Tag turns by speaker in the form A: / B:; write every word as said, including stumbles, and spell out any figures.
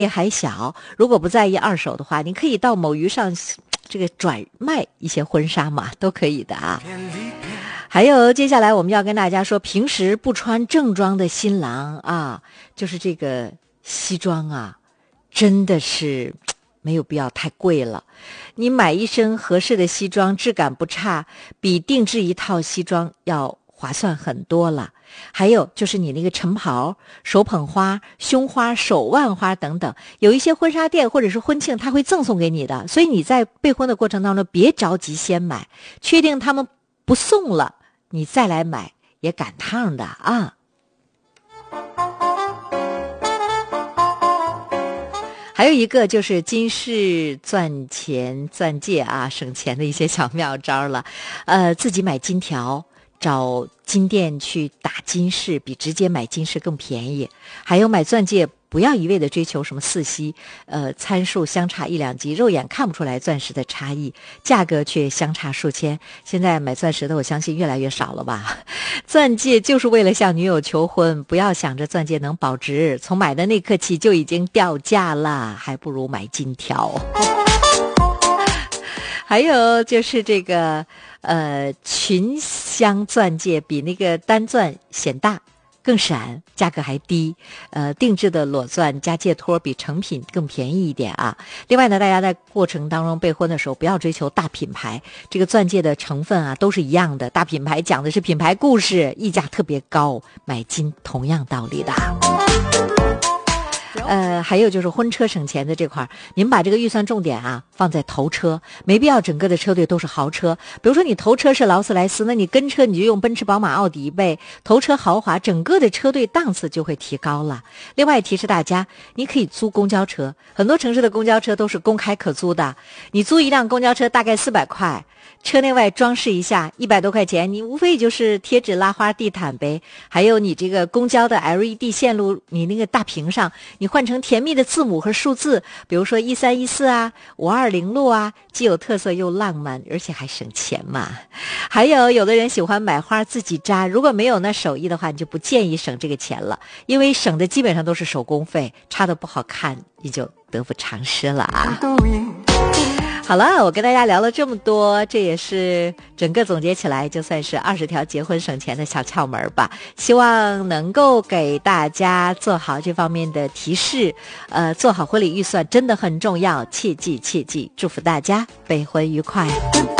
A: 也还小，如果不在意二手的话，你可以到某鱼上这个转卖一些婚纱嘛，都可以的啊。还有接下来我们要跟大家说，平时不穿正装的新郎啊，就是这个西装啊，真的是没有必要太贵了。你买一身合适的西装，质感不差，比定制一套西装要划算很多了。还有就是你那个晨袍、手捧花、胸花、手腕花等等，有一些婚纱店或者是婚庆他会赠送给你的，所以你在备婚的过程当中别着急先买，确定他们不送了你再来买也赶趟的啊。还有一个就是金饰、钻钱、钻戒啊，省钱的一些小妙招了。呃，自己买金条，找金店去打金饰，比直接买金饰更便宜。还有买钻戒，不要一味的追求什么四息，呃，参数相差一两级，肉眼看不出来钻石的差异，价格却相差数千。现在买钻石的我相信越来越少了吧。钻戒就是为了向女友求婚，不要想着钻戒能保值，从买的那刻起就已经掉价了，还不如买金条。还有就是这个呃群镶钻戒比那个单钻显大更闪，价格还低，呃，定制的裸钻加戒托比成品更便宜一点啊。另外呢，大家在过程当中备婚的时候，不要追求大品牌，这个钻戒的成分啊都是一样的，大品牌讲的是品牌故事，溢价特别高，买金同样道理的。呃，还有就是婚车省钱的这块，您把这个预算重点啊放在头车，没必要整个的车队都是豪车。比如说你头车是劳斯莱斯，那你跟车你就用奔驰、宝马、奥迪呗。头车豪华，整个的车队档次就会提高了。另外提示大家，你可以租公交车，很多城市的公交车都是公开可租的。你租一辆公交车大概四百块。车内外装饰一下一百多块钱，你无非就是贴纸、拉花、地毯呗。还有你这个公交的 L E D 线路，你那个大屏上你换成甜蜜的字母和数字，比如说一三一四啊、五二零路啊，既有特色又浪漫，而且还省钱嘛。还有有的人喜欢买花自己扎，如果没有那手艺的话，你就不建议省这个钱了，因为省的基本上都是手工费，插的不好看你就得不偿失了啊。好了，我跟大家聊了这么多，这也是整个总结起来就算是二十条结婚省钱的小窍门吧，希望能够给大家做好这方面的提示。呃，做好婚礼预算真的很重要，切记切记，祝福大家备婚愉快。